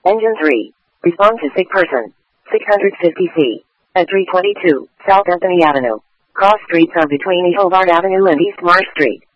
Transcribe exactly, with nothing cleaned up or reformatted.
Engine three. Respond to sick person. six fifty C. At three twenty-two, South Anthony Avenue. Cross streets are between East Boulevard Avenue and East Marsh Street.